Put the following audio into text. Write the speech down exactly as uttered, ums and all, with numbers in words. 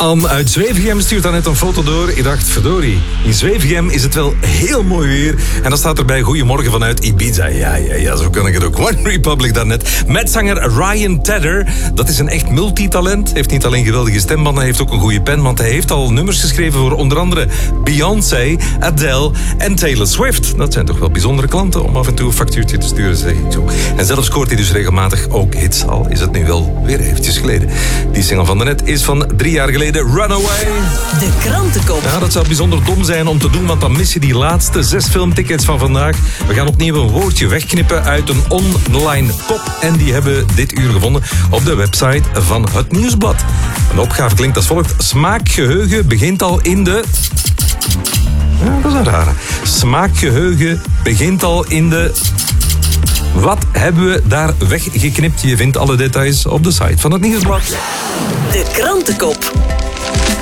Anne uit Zwevegem stuurt dan net een foto door. Ik dacht, verdorie, in Zwevegem is het wel heel mooi weer. En dan staat erbij goedemorgen vanuit Ibiza. Ja, ja, ja, zo kan ik het ook. One Republic daarnet. Met zanger Ryan Tedder. Dat is een echt multitalent. Heeft niet alleen geweldige stembanden, hij heeft ook een goede pen. Want hij heeft al nummers geschreven voor onder andere Beyoncé, Adele en Taylor Swift. Dat zijn toch wel bijzondere klanten om af en toe een factuurtje te sturen, zeg ik zo. En zelf scoort hij dus regelmatig ook hits, al is het nu wel weer eventjes geleden. Die single van daarnet is van drie jaar geleden, Runaway. De krantenkop. Ja, dat zou bijzonder dom zijn om te doen, want dan mis je die laatste zes filmtickets van vandaag. We gaan opnieuw een woordje wegknippen uit een online kop. En die hebben we dit uur gevonden op de website van het Nieuwsblad. Een opgave klinkt als volgt. Smaakgeheugen begint al in de... Ja, dat is een rare. Smaakgeheugen begint al in de... Wat hebben we daar weggeknipt? Je vindt alle details op de site van het Nieuwsblad. De krantenkop.